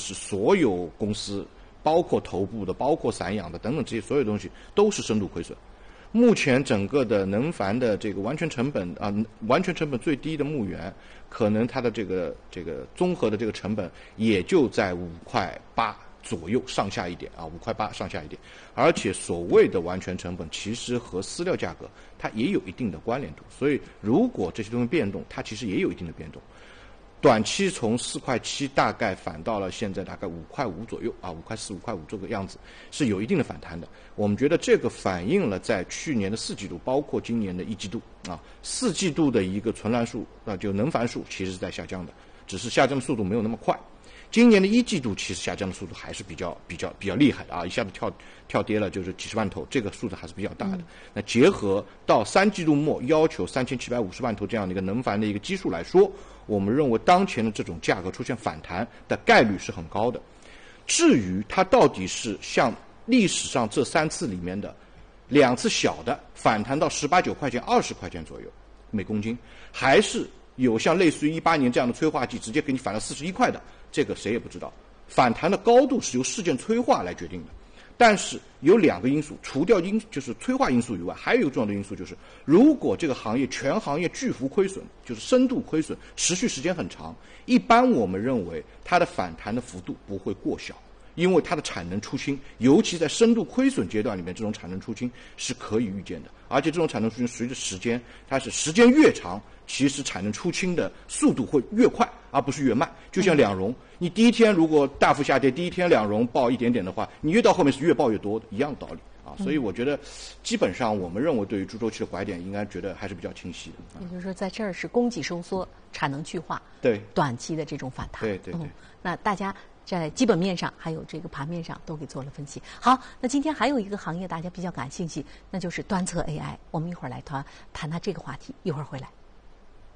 是所有公司，包括头部的、包括散养的等等这些所有东西都是深度亏损。目前整个的能繁的这个完全成本完全成本最低的牧原，可能它的这个综合的这个成本也就在5.8块左右上下一点啊，5.8块上下一点。而且所谓的完全成本其实和饲料价格它也有一定的关联度，所以如果这些东西变动，它其实也有一定的变动。短期从4.7块大概反到了现在大概5.5块左右啊，5.4块、5.5块这个样子，是有一定的反弹的。我们觉得这个反映了在去年的4季度，包括今年的1季度啊，4季度的一个存栏数就能繁数其实是在下降的，只是下降的速度没有那么快。今年的1季度其实下降的速度还是比较厉害的啊，一下子跳跌了就是几十万头，这个数字还是比较大的。那结合到3季度末要求3750万头这样的一个能繁的一个基数来说，我们认为当前的这种价格出现反弹的概率是很高的。至于它到底是像历史上这3次里面的2次小的反弹到18、9块钱、20块钱左右每公斤，还是有像类似于18年这样的催化剂直接给你反到41块的，这个谁也不知道。反弹的高度是由事件催化来决定的。但是有2个因素，除掉就是催化因素以外，还有一个重要的因素就是，如果这个行业全行业巨幅亏损，就是深度亏损，持续时间很长，一般我们认为它的反弹的幅度不会过小，因为它的产能出清，尤其在深度亏损阶段里面，这种产能出清是可以预见的。而且这种产能出清随着时间，它是时间越长，其实产能出清的速度会越快，而不是越慢。就像两融，你第一天如果大幅下跌，第一天两融爆一点点的话，你越到后面是越爆越多的，一样的道理啊。所以我觉得，基本上我们认为对于猪周期的拐点，应该觉得还是比较清晰的。 也就是说，在这儿是供给收缩、产能去化， 对短期的这种反弹。 对。 那大家在基本面上还有这个盘面上都给做了分析。好，那今天还有一个行业大家比较感兴趣，那就是端侧 AI。我们一会儿来谈谈这个话题，一会儿回来。